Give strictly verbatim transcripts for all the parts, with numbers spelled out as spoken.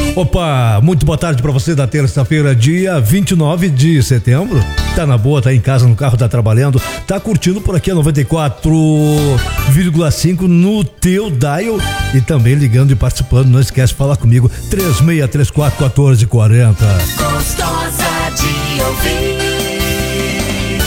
Opa, muito boa tarde pra você da terça-feira, dia vinte e nove de setembro. Tá na boa, tá em casa, no carro, tá trabalhando, tá curtindo por aqui a noventa e quatro vírgula cinco no teu dial e também ligando e participando. Não esquece de falar comigo, três seis três quatro, um quatro quatro zero. Gostosa de ouvir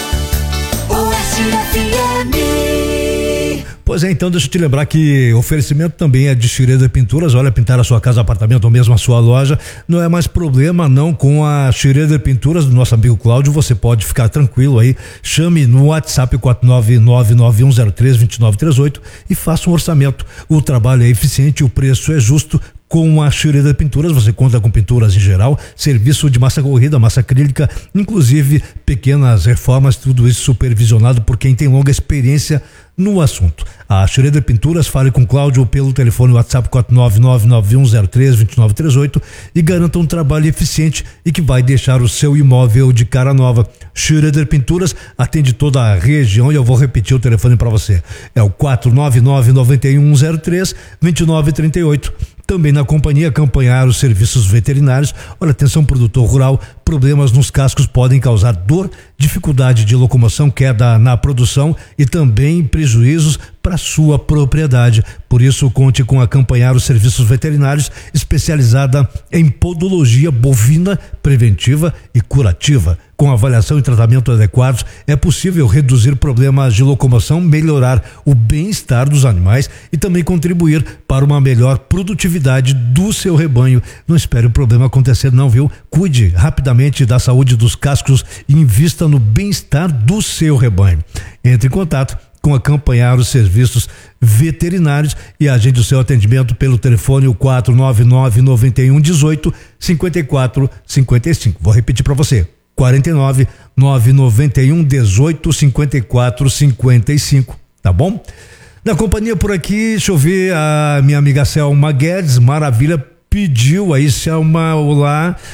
o S F M. Pois é, então deixa eu te lembrar que o oferecimento também é de Schroeder Pinturas. Olha, pintar a sua casa, apartamento ou mesmo a sua loja não é mais problema não com a Schroeder Pinturas do nosso amigo Cláudio. Você pode ficar tranquilo aí, chame no WhatsApp quatro nove nove nove um zero três dois nove três oito e faça um orçamento. O trabalho é eficiente, o preço é justo. Com a Schroeder Pinturas você conta com pinturas em geral, serviço de massa corrida, massa acrílica, inclusive pequenas reformas, tudo isso supervisionado por quem tem longa experiência no assunto. A Schroeder Pinturas, fale com Cláudio pelo telefone WhatsApp quatro nove nove nove um zero três dois nove três oito e garanta um trabalho eficiente e que vai deixar o seu imóvel de cara nova. Schroeder Pinturas atende toda a região e eu vou repetir o telefone para você. É o quatro nove nove nove um zero três dois nove três oito. Também na companhia acompanhar os serviços veterinários. Olha, atenção produtor rural, problemas nos cascos podem causar dor, dificuldade de locomoção, queda na produção e também prejuízos para sua propriedade. Por isso, conte com acompanhar os serviços veterinários, especializada em podologia bovina preventiva e curativa. Com avaliação e tratamento adequados, é possível reduzir problemas de locomoção, melhorar o bem-estar dos animais e também contribuir para uma melhor produtividade do seu rebanho. Não espere o problema acontecer não, viu? Cuide rapidamente da saúde dos cascos e invista no bem-estar do seu rebanho. Entre em contato com acompanhar os serviços veterinários e agende o seu atendimento pelo telefone quatro nove nove nove um um oito cinco quatro cinco cinco. Vou repetir para você. quatro nove nove nove um um oito cinco quatro cinco cinco, tá bom? Na companhia por aqui, deixa eu ver, a minha amiga Selma Guedes, maravilha, pediu aí, Selma, olá.